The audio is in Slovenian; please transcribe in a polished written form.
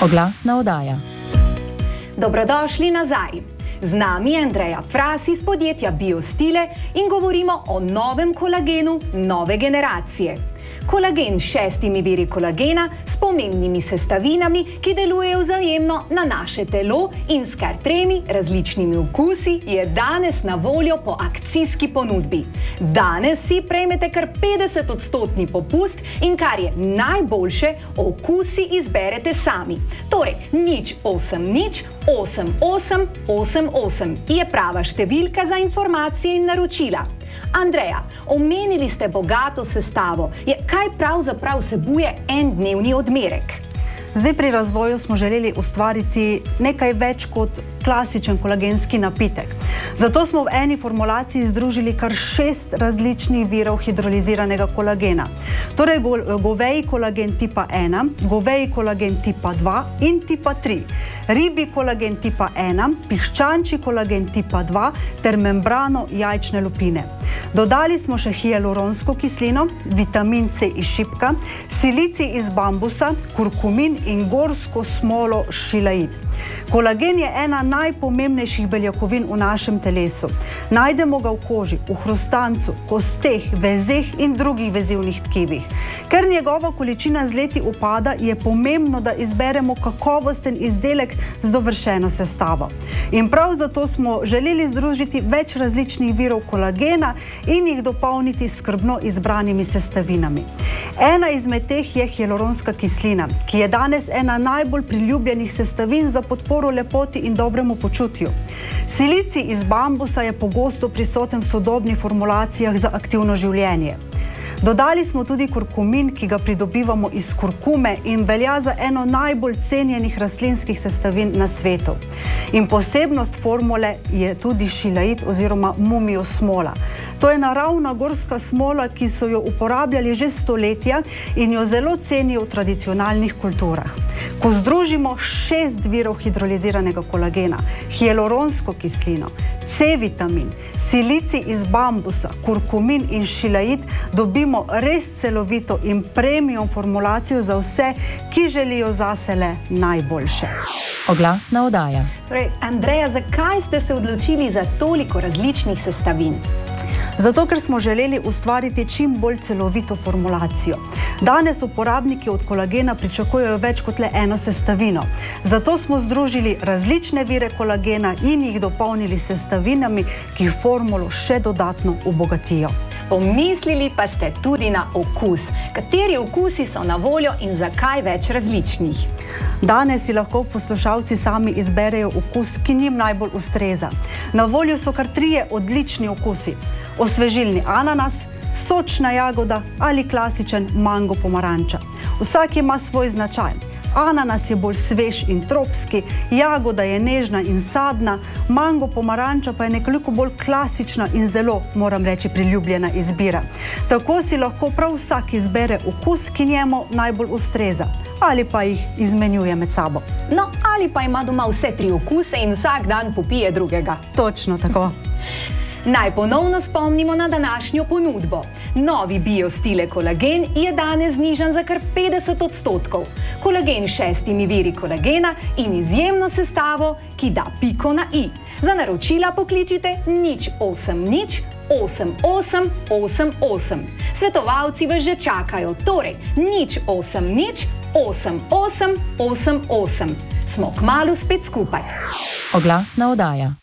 Oglasna oddaja. Dobrodošli nazaj. Z nami je Andreja Fras iz podjetja Biostile in govorimo o novem kolagenu nove generacije. Kolagen s 6 viri kolagena s pomembnimi sestavinami, ki delujejo vzajemno na naše telo in s kar 3 različnimi okusi je danes na voljo po akcijski ponudbi. Danes vsi prejmete kar 50% popust in kar je najboljše, okusi izberete sami. Torej, 080 8888 je prava številka za informacije in naročila. Andreja, omenili ste bogato sestavo. Kaj pravzaprav vsebuje en dnevni odmerek? Zdaj pri razvoju smo želeli ustvariti nekaj več kot klasičen kolagenski napitek. Zato smo v eni formulaciji združili kar 6 različnih virov hidroliziranega kolagena. Torej goveji kolagen tipa 1, goveji kolagen tipa 2 in tipa 3, ribji kolagen tipa 1, piščančji kolagen tipa 2 ter membrano jajčne lupine. Dodali smo še hialuronsko kislino, vitamin C iz šipka, silicij iz bambusa, kurkumin in gorsko smolo šilaid. Kolagen je ena najpomembnejših beljakovin v našem telesu. Najdemo ga v koži, v hrustancu, kosteh, vezeh in drugih vezivnih tkivih. Ker njegova količina z leti upada, je pomembno, da izberemo kakovosten izdelek z dovršeno sestavo. In prav zato smo želeli združiti več različnih virov kolagena in jih dopolniti s skrbno izbranimi sestavinami. Ena izmed teh je hialuronska kislina, ki je danes ena najbolj priljubljenih sestavin za podporo lepoti in dobremu počutju. Silicij iz bambusa je pogosto prisoten v sodobnih formulacijah za aktivno življenje. Dodali smo tudi kurkumin, ki ga pridobivamo iz kurkume in velja za eno najbolj cenjenih rastlinskih sestavin na svetu. In posebnost formule je tudi šilaid oziroma mumio smola. To je naravna gorska smola, ki so jo uporabljali že stoletja in jo zelo cenijo v tradicionalnih kulturah. Ko združimo 6 virov hidroliziranega kolagena, hialuronsko kislino, C-vitamin, silicij iz bambusa, kurkumin in šilaid, dobimo res celovito in premium formulacijo za vse, ki želijo zase le najboljše. Oglasna oddaja. Torej, Andreja, zakaj ste se odločili za toliko različnih sestavin? Zato, ker smo želeli ustvariti čim bolj celovito formulacijo. Danes uporabniki od kolagena pričakujejo več kot le eno sestavino. Zato smo združili različne vire kolagena in jih dopolnili s sestavinami, ki formulo še dodatno obogatijo. Pomislili pa ste tudi na okus. Kateri okusi so na voljo in zakaj več različnih? Danes si lahko poslušalci sami izberejo okus, ki njim najbolj ustreza. Na voljo so kar 3 odlični okusi. Osvežilni ananas, sočna jagoda ali klasičen mango pomaranča. Vsak ima svoj značaj. Ananas je bolj svež in tropski, jagoda je nežna in sadna, mango pomaranča pa je nekoliko bolj klasična in zelo, moram reči, priljubljena izbira. Tako si lahko prav vsak izbere okus, ki njemu najbolj ustreza, ali pa jih izmenjuje med sabo. No, ali pa ima doma vse 3 okuse in vsak dan popije drugega. Točno tako. Naj ponovno spomnimo na današnjo ponudbo. Novi Biostile kolagen je danes znižan za kar 50%. Kolagen s 6 viri kolagena in izjemno sestavo, ki da piko na i. Za naročila pokličite 080 8888. Svetovalci vas že čakajo, torej 080 8888. Smo kmalu spet skupaj. Oglasna oddaja.